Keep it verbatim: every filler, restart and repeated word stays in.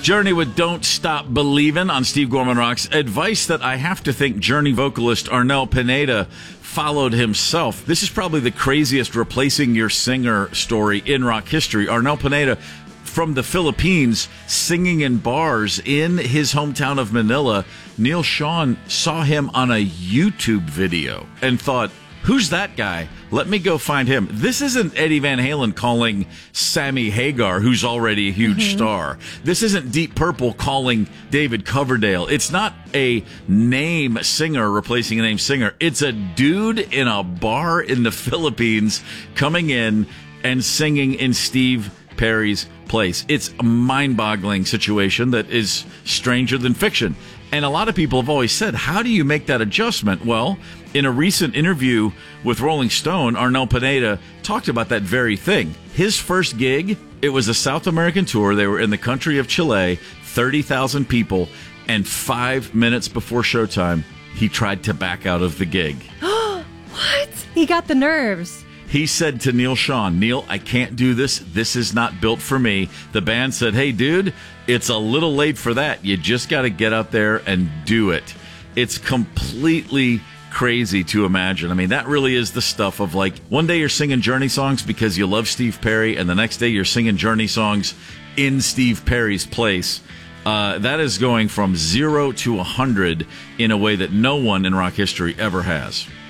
Journey with Don't Stop Believin' on Steve Gorman Rocks. Advice that I have to think Journey vocalist Arnel Pineda followed himself. This is probably the craziest replacing your singer story in rock history. Arnel Pineda from the Philippines singing in bars in his hometown of Manila. Neil Sean saw him on a YouTube video and thought, who's that guy? Let me go find him. This isn't Eddie Van Halen calling Sammy Hagar, who's already a huge mm-hmm. star. This isn't Deep Purple calling David Coverdale. It's not a name singer replacing a name singer. It's a dude in a bar in the Philippines coming in and singing in Steve Perry's place. It's a mind-boggling situation that is stranger than fiction. And a lot of people have always said, how do you make that adjustment? Well, in a recent interview with Rolling Stone, Arnel Pineda talked about that very thing. His first gig, it was a South American tour. They were in the country of Chile, thirty thousand people, and five minutes before showtime, he tried to back out of the gig. What? He got the nerves. He said to Neil Sean, Neil, I can't do this. This is not built for me. The band said, hey, dude, it's a little late for that. You just got to get out there and do it. It's completely crazy to imagine. I mean, that really is the stuff of like, one day you're singing Journey songs because you love Steve Perry, and the next day you're singing Journey songs in Steve Perry's place. Uh, that is going from zero to a hundred in a way that no one in rock history ever has.